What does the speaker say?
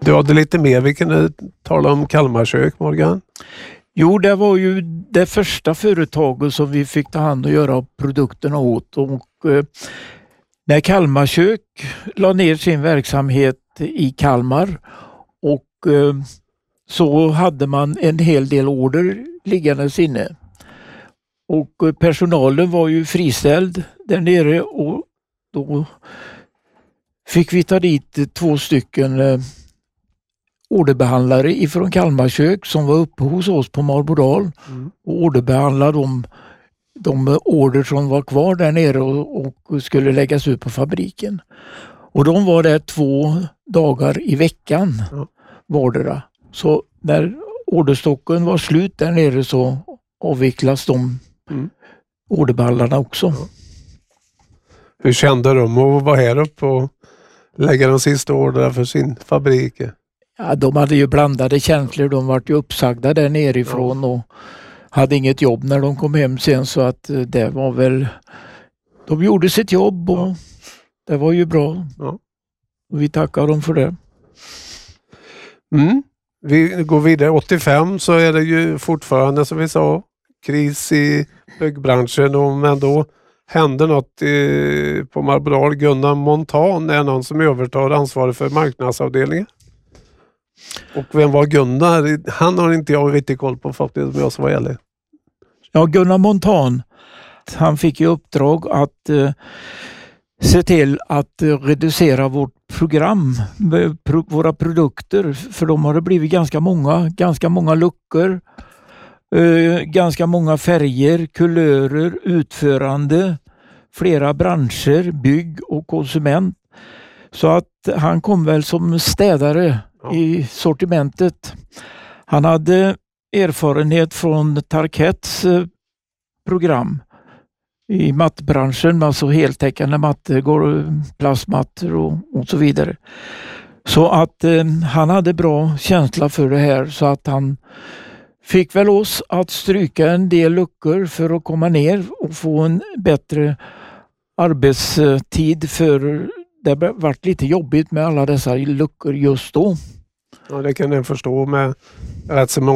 Du hade lite mer, vi kunde tala om Kalmarkök, Morgan. Jo, det var ju det första företaget som vi fick ta hand och göra produkterna åt. Och när Kalmarkök la ner sin verksamhet i Kalmar och så hade man en hel del order liggandes inne. Och personalen var ju friställd där nere och då fick vi ta dit 2 orderbehandlare ifrån Kalmarkök som var uppe hos oss på Marbodal och orderbehandlade de order som var kvar där nere och skulle läggas ut på fabriken. Och de var där 2 dagar i veckan vardera. Så när orderstocken var slut där nere så avvecklas de orderbehandlarna också. Ja. Hur kände de att vara här uppe och lägga de sista orderna för sin fabrik? Ja, de hade ju blandade känslor. De var ju uppsagda där nerifrån och hade inget jobb när de kom hem sen, så att det var väl... De gjorde sitt jobb och det var ju bra. Ja. Och vi tackar dem för det. Vi går vidare. 85 så är det ju fortfarande, som vi sa, kris i byggbranschen, men då händer något på Marbodal. Gunnar Montan är någon som övertar ansvaret för marknadsavdelningen. Och vem var Gunnar? Han har inte jag riktigt koll på faktiskt, om jag ska vara ärlig. Ja, Gunnar Montan, han fick i uppdrag att se till att reducera vårt program, våra produkter, för de har blivit ganska många luckor, ganska många färger, kulörer, utförande, flera branscher, bygg och konsument. Så att han kom väl som städare i sortimentet. Han hade erfarenhet från Tarkets program i mattbranschen, alltså heltäckande mattor, plastmattor och så vidare. Så att han hade bra känsla för det här, så att han fick väl oss att stryka en del luckor för att komma ner och få en bättre arbetstid, för det varit lite jobbigt med alla dessa luckor just då. Ja, det kan jag förstå med rätt så många